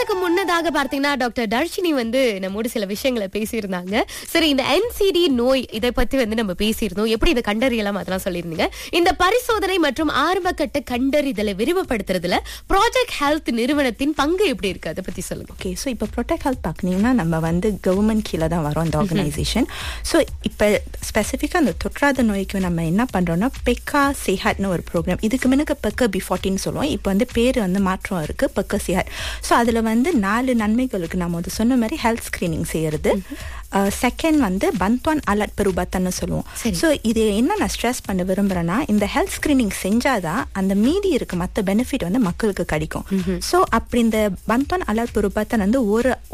பாடலுக்கு முன்னதாக பார்த்தீங்கன்னா டாக்டர் தர்ஷினி வந்து நம்மோடு சில விஷயங்களை பேசியிருந்தாங்க. சரி, இந்த NCD நோய் இதை பத்தி வந்து நம்ம பேசியிருந்தோம். எப்படி இதை கண்டறியலாம் அதெல்லாம் சொல்லியிருந்தீங்க. இந்த பரிசோதனை மற்றும் ஆரம்ப கட்ட கண்டறிதலை விரிவுபடுத்துறதுல ப்ராஜெக்ட் ஹெல்த் நிறுவனத்தின் பங்கு எப்படி இருக்கு, அதை பத்தி சொல்லுங்க. ஓகே, ஸோ இப்போ ப்ரொடெக்ட் ஹெல்த் பார்க்கணும்னா நம்ம வந்து கவர்மெண்ட் கீழே தான் வரோம் இந்த ஆர்கனைசேஷன். ஸோ இப்போ ஸ்பெசிஃபிக்காக அந்த தொற்றாத நோய்க்கு நம்ம என்ன பண்ணுறோம்னா பெக்கா சேஹாட்னு ஒரு ப்ரோக்ராம். இதுக்கு முன்னுக்கு பெக்கா B14 சொல்லுவோம். இப்போ வந்து பேர் வந்து மாற்றம் இருக்கு, பெக்கா சேஹாட். ஸோ அதில் வந்து 4 நன்மைகளுக்கு நம்ம வந்து சொன்ன மாதிரி ஹெல்த் ஸ்கிரீனிங் செய்யறது. செகண்ட் வந்து பந்த்வான் அலர்ட் பெருபாத்தன்னு சொல்லுவோம். ஸோ இது என்ன நான் ஸ்ட்ரெஸ் பண்ண விரும்புகிறேன்னா, இந்த ஹெல்த் ஸ்கிரீனிங் செஞ்சாதான் அந்த மீதி இருக்க மற்ற பெனிஃபிட் வந்து மக்களுக்கு கிடைக்கும். ஸோ அப்படி இந்த பந்த்வான் அலர்ட் பெருபாத்தன் வந்து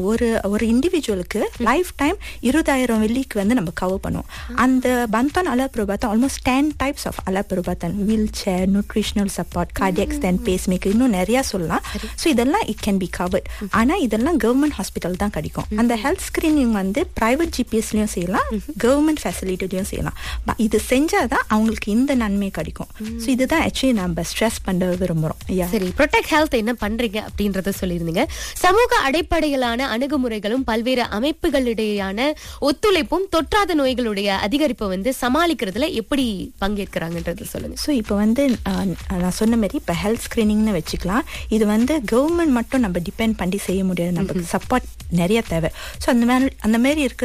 ஒரு இண்டிவிஜுவலுக்கு லைஃப் டைம் 20,000 வெள்ளிக்கு வந்து நம்ம கவர் பண்ணுவோம். அந்த பந்த்வான் alert பெருபாத்தன் almost 10 types of alert பெருபாத்தன், wheel chair, nutritional support, cardiac stent, base maker, இன்னும் நிறைய சொல்லலாம். ஸோ இதெல்லாம் இட் கேன் பி கவர்ட். ஆனால் இதெல்லாம் கவர்மெண்ட் ஹாஸ்பிட்டல் தான் கிடைக்கும். அந்த ஹெல்த் ஸ்கிரீனிங் வந்து பிரைவேட் ஜிபிஎஸ்லயும் செய்யலாம், கவர்மெண்ட் ஃபெசிலிட்டிலையும் செய்யலாம். இது செஞ்சாதான் அவங்களுக்கு இந்த நன்மை கிடைக்கும். ஸோ இதுதான் ஆக்சுவலி நம்ம ஸ்ட்ரெஸ் பண்ண விரும்புறோம். சரி, ப்ரொடெக்ட் ஹெல்த் என்ன பண்றீங்க அப்படின்றத சொல்லியிருந்தீங்க. சமூக அடிப்படையிலான அணுகுமுறைகளும் பல்வேறு அமைப்புகளிடையான ஒத்துழைப்பும் தொற்றாத நோய்களுடைய அதிகரிப்பை வந்து சமாளிக்கிறதுல எப்படி பங்கேற்கிறாங்கன்றது சொல்லுங்க. ஸோ இப்போ வந்து நான் சொன்ன மாதிரி இப்போ ஹெல்த் ஸ்கிரீனிங்னு வச்சுக்கலாம். இது வந்து கவர்மெண்ட் மட்டும் நம்ம டிபெண்ட் பண்ணி செய்ய முடியாது, நமக்கு சப்போர்ட் நிறைய தேவை. ஸோ அந்த மாதிரி இருக்கிற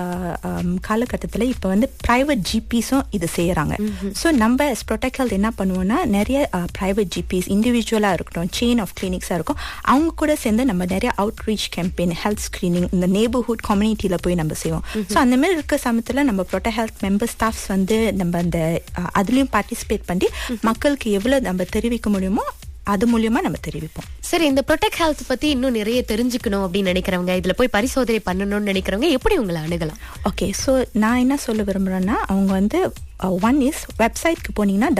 காலகட்டத்தில் இப்போ வந்து பிரைவேட் ஜிபிஸும் இது செய்யறாங்க. ஸோ நம்ம ப்ரொடெக்ட் ஹெல்த் என்ன பண்ணுவோம்னா, நிறைய பிரைவேட் ஜிபிஸ் இண்டிவிஜுவலாக இருக்கட்டும், செயின் ஆஃப் கிளினிக்ஸாக இருக்கும், அவங்க கூட சேர்ந்து நம்ம நிறைய out reach campaign, health screening இந்த நெய்பர்ஹுட் கம்யூனிட்டியில் போய் நம்ம செய்வோம். ஸோ அந்த மாதிரி இருக்க சமயத்தில் நம்ம ப்ரொடெக்ட் ஹெல்த் மெம்பர் ஸ்டாஃப்ஸ் வந்து நம்ம அந்த அதுலேயும் பார்ட்டிசிபேட் பண்ணி மக்களுக்கு எவ்வளோ நம்ம தெரிவிக்க முடியுமோ அது மூலியமா நம்ம தெரிவிப்போம். சரி, இந்த ப்ரொடெக்ட் ஹெல்த் பத்தி இன்னும் நிறைய தெரிஞ்சுக்கணும் அப்படின்னு நினைக்கிறவங்க, இதுல போய் பரிசோதனை பண்ணணும்னு நினைக்கிறவங்க எப்படி உங்களை அணுகலாம்? ஓகே, ஸோ நான் என்ன சொல்ல விரும்புறேன்னா, அவங்க வந்து ஒன் இஸ் வெப்சைட்க்கு போனீங்கன்னா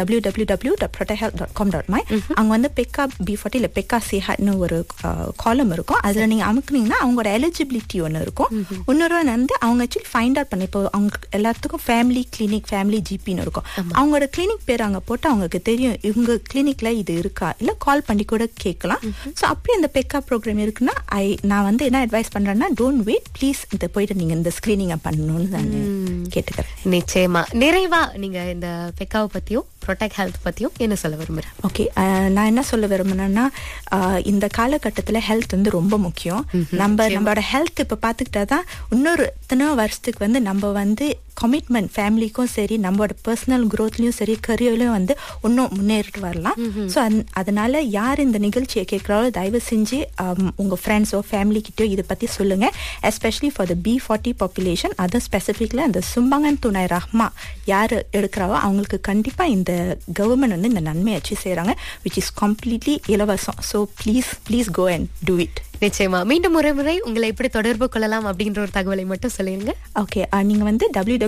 www.protecthealth.com.my. அங்கே வந்து பெக்கா B40 இல்லை பெக்கா சேஹாட்னு ஒரு காலம் இருக்கும். அதில் நீங்கள் அமுக்குனீங்கன்னா அவங்களோட எலிஜிபிலிட்டி ஒன்று இருக்கும். இன்னொரு வந்து அவங்க ஆக்சுவலி ஃபைண்ட் அவுட் பண்ணி, இப்போ அவங்க எல்லாத்துக்கும் ஃபேமிலி கிளினிக், ஃபேமிலி ஜிபின்னு இருக்கும். அவங்களோட கிளினிக் பேர் அங்கே போட்டு அவங்களுக்கு தெரியும் இவங்க கிளினிக்ல இது இருக்கா, இல்லை கால் பண்ணி கூட கேட்கலாம். ஸோ அப்படி அந்த பெக்கா ப்ரோக்ராம் இருக்குன்னா நான் வந்து என்ன அட்வைஸ் பண்ணுறேன்னா, டோன்ட் வெயிட், ப்ளீஸ் இதை போயிட்டு நீங்கள் இந்த ஸ்க்ரீனிங்கை பண்ணணும்னு நான் கேட்டுக்கிறேன். நிச்சயமா. நிறைவா நீங்க இந்த பெக்காவை பத்தியும் ப்ரொடெக்ட் ஹெல்த் பத்தியும் என்ன சொல்ல விரும்புறேன்? ஓகே, நான் என்ன சொல்ல விரும்புனேன்னா, இந்த காலகட்டத்தில் ஹெல்த் வந்து ரொம்ப முக்கியம். நம்மளோட ஹெல்த் இப்போ பார்த்துக்கிட்டா தான் இன்னொரு எத்தனை வருஷத்துக்கு வந்து நம்ம வந்து கமிட்மெண்ட் ஃபேமிலிக்கும் சரி, நம்மளோட பர்சனல் க்ரோத்லையும் சரி, கரியர்லையும் வந்து இன்னும் முன்னேறிட்டு வரலாம். ஸோ அதனால யார் இந்த நிகழ்ச்சியை கேட்குறாலும் தயவு செஞ்சு உங்கள் ஃப்ரெண்ட்ஸோ ஃபேமிலிக்கிட்டயோ இதை பற்றி சொல்லுங்கள். Especially for the B40 population, அதுவும் ஸ்பெசிஃபிக்ல அந்த சும்பங்கன் துணை ரஹ்மா யார் எடுக்கிறாவோ அவங்களுக்கு கண்டிப்பாக இந்த கவர்மெண்ட் வந்து இந்த நன்மை வச்சு செய்கிறாங்க, விச் இஸ் கம்ப்ளீட்லி இலவசம். So please go and do it. நிச்சயமா. மீண்டும் ஒரு முறை உங்களை எப்படி தொடர்பு கொள்ளலாம் அப்படின்ற ஒரு தகவலை மட்டும் சொல்லிருங்க. ஓகே, நீங்க வந்து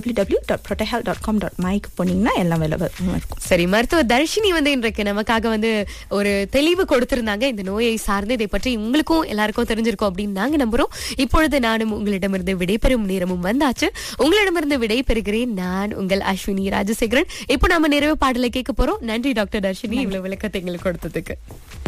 www.protecthealth.com.my போனீங்கன்னா எல்லாம் இருக்கும். சரி, மருத்துவ தர்ஷினி வந்து இன்றைக்கு நமக்காக வந்து ஒரு தெளிவு கொடுத்திருந்தாங்க. இந்த நோயை சார்ந்து இதை பற்றி உங்களுக்கும் எல்லாருக்கும் தெரிஞ்சிருக்கும் அப்படின்னு நாங்க நம்புறோம். இப்பொழுது நானும் உங்களிடமிருந்து விடைபெறும் நேரமும் வந்தாச்சு. உங்களிடமிருந்து விடைபெறுகிறேன் நான் உங்கள் அஸ்வினி ராஜசேகரன். இப்போ நாம நிறைவு பாடலை கேட்க போறோம். நன்றி டாக்டர் தர்ஷினி, இவ்வளவு விளக்கத்தை எங்களுக்கு கொடுத்ததுக்கு.